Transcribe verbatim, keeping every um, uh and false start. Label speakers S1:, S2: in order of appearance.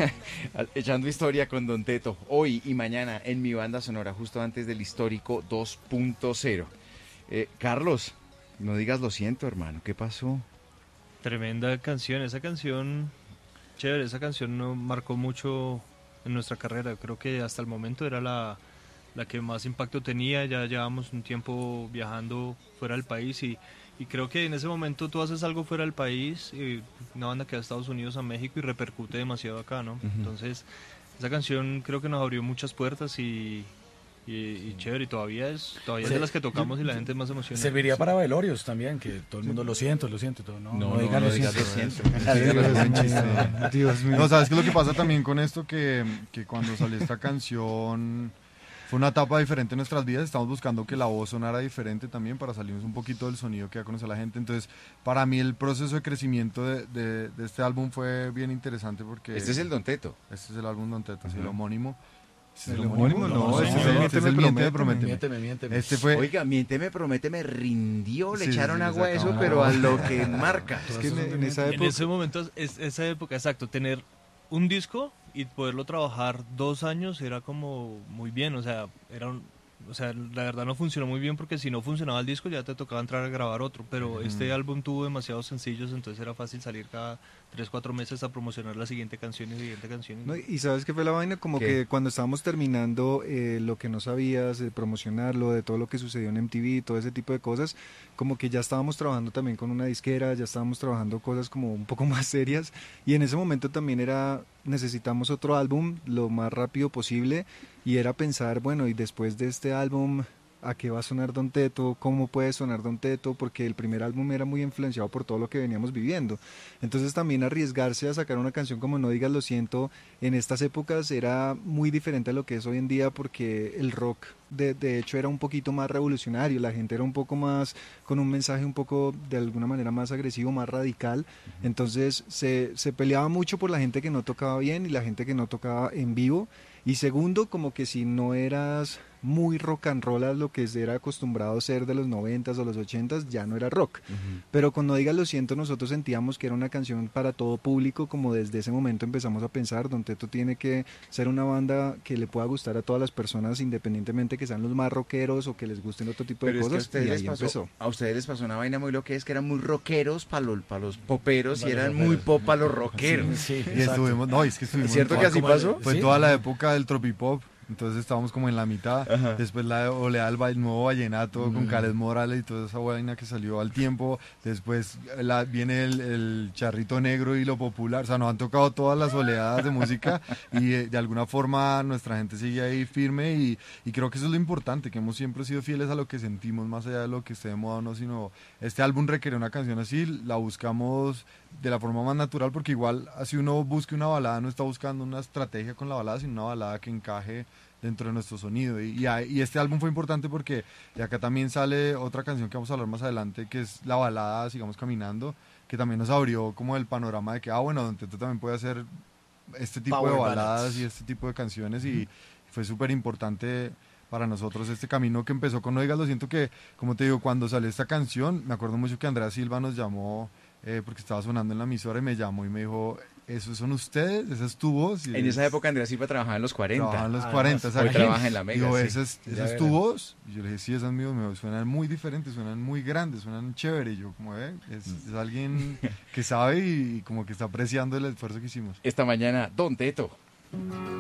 S1: Echando historia con Don Teto, hoy y mañana en mi banda sonora, justo antes del histórico dos punto cero. Eh, Carlos, no digas lo siento, hermano, ¿qué pasó?
S2: Tremenda canción, esa canción, chévere, esa canción nos marcó mucho en nuestra carrera. Creo que hasta el momento era la, la que más impacto tenía. Ya llevamos un tiempo viajando fuera del país y, y creo que en ese momento tú haces algo fuera del país, y una banda que va de Estados Unidos a México y repercute demasiado acá, ¿no?
S1: Uh-huh.
S2: Entonces, esa canción creo que nos abrió muchas puertas y, y, y chévere, y todavía es, todavía
S3: Sí.
S2: es de las que tocamos y la gente es más emocionada.
S3: Serviría para velorios también, que todo el mundo lo siento, lo siento, todo. No,
S1: No,
S3: no, digan
S1: no
S3: lo
S1: digas
S3: siento.
S1: lo siento.
S4: Dígalo, es un chiste. Dios mío. No, ¿sabes qué es lo que pasa también con esto? Que, que cuando salió esta canción fue una etapa diferente en nuestras vidas. Estamos buscando que la voz sonara diferente también para salirnos un poquito del sonido que ya conoce la gente. Entonces, para mí el proceso de crecimiento de, de, de este álbum fue bien interesante porque...
S1: Este es el Don Teto.
S4: Este es el álbum Don Teto, sí,
S1: Ajá.
S4: el homónimo. ¿Este es
S5: ¿El homónimo? No,
S4: este
S3: no,
S4: es el,
S3: no,
S4: este es el
S5: Miénteme,
S4: Miénteme,
S5: Prométeme.
S4: Prométeme.
S3: Miénteme, miénteme.
S4: Este fue...
S1: Oiga, miénteme, prométeme, rindió, le
S4: Sí,
S1: echaron
S4: sí, le
S1: agua a eso,
S4: sacaron
S1: pero
S4: agua.
S1: a lo que marca.
S5: Es que en, en esa
S2: En
S5: época...
S2: ese momento, es, esa época, exacto, tener un disco y poderlo trabajar dos años era como muy bien, o sea, era un- o sea, la verdad no funcionó muy bien porque si no funcionaba el disco ya te tocaba entrar a grabar otro, pero
S4: Ujú.
S2: este álbum tuvo demasiados sencillos, entonces era fácil salir cada tres, cuatro meses a promocionar la siguiente canción y la siguiente canción.
S5: No, y sabes qué fue la vaina, como
S1: ¿Qué?
S5: que cuando estábamos terminando eh, lo que no sabías, de promocionarlo, de todo lo que sucedió en M T V, todo ese tipo de cosas, como que ya estábamos trabajando también con una disquera, ya estábamos trabajando cosas como un poco más serias, y en ese momento también era, necesitamos otro álbum lo más rápido posible, y era pensar, bueno, y después de este álbum, ¿a qué va a sonar Don Teto? ¿Cómo puede sonar Don Teto? Porque el primer álbum era muy influenciado por todo lo que veníamos viviendo. Entonces también arriesgarse a sacar una canción como No digas lo siento en estas épocas era muy diferente a lo que es hoy en día, porque el rock de, de hecho era un poquito más revolucionario, la gente era un poco más, con un mensaje un poco de alguna manera más agresivo, más radical. Entonces se, se peleaba mucho por la gente que no tocaba bien y la gente que no tocaba en vivo. Y segundo, como que si no eras muy rock and roll a lo que era acostumbrado a ser de los noventas o los ochentas, ya no era rock.
S1: Ujú.
S5: Pero con No digas lo siento nosotros sentíamos que era una canción para todo público, como desde ese momento empezamos a pensar, Don Teto tiene que ser una banda que le pueda gustar a todas las personas, independientemente que sean los más rockeros o que les gusten otro tipo de
S1: Pero es que a
S5: cosas,
S1: ustedes,
S5: y
S1: les
S5: ahí
S1: pasó,
S5: empezó.
S1: a ustedes les pasó una vaina muy loca, es que eran muy rockeros para los, pa los poperos y
S3: Para los
S1: eran
S3: rockeros.
S1: muy pop para los rockeros.
S3: Sí,
S4: Y
S3: exacto.
S4: estuvimos, no, es que estuvimos
S1: ¿Es cierto
S4: en
S1: que
S4: toda-
S1: así
S3: como el-
S1: pasó?
S4: Fue
S3: Sí.
S4: toda la época del tropipop, entonces estábamos como en la mitad,
S1: Ajá.
S4: después la oleada del va- nuevo vallenato con
S3: Mm.
S4: Khaled Morales y toda esa vaina que salió al tiempo, después la, viene el, el charrito negro y lo popular, o sea, nos han tocado todas las oleadas de música y eh, de alguna forma nuestra gente sigue ahí firme y, y creo que eso es lo importante, que hemos siempre sido fieles a lo que sentimos, más allá de lo que esté de moda o no, sino este álbum requiere una canción así, la buscamos de la forma más natural, porque igual así uno busque una balada, no está buscando una estrategia con la balada, sino una balada que encaje dentro de nuestro sonido. Y, y, a- y este álbum fue importante porque de acá también sale otra canción que vamos a hablar más adelante, que es la balada Sigamos Caminando, que también nos abrió como el panorama de que, ah, bueno, Don Teto también puede hacer este tipo
S3: Power
S4: de baladas
S3: ballads.
S4: y este tipo de canciones, y fue súper importante para nosotros este camino que empezó con No digas lo siento, que como te digo, cuando salió esta canción, me acuerdo mucho que Andrea Silva nos llamó eh, porque estaba sonando en la emisora y me llamó y me dijo, ¿esos son ustedes? ¿Esa es tu voz? Y
S1: En esa
S4: es-
S1: época Andrea Silva trabajaba en los cuarenta.
S4: Trabajaba en los
S3: Ah,
S4: cuarenta,
S3: hoy
S4: exacto.
S1: trabaja en la Mega,
S4: Digo,
S1: sí.
S4: ¿esa es, esa
S3: Ya
S4: es tu
S3: verá.
S4: voz? Y yo le dije, sí, esa es mi voz, me suenan muy diferentes, suenan muy grandes, suenan chévere. Y yo, como, eh, es, es alguien que sabe y, y como que está apreciando el esfuerzo que hicimos.
S1: Esta mañana, Don Teto.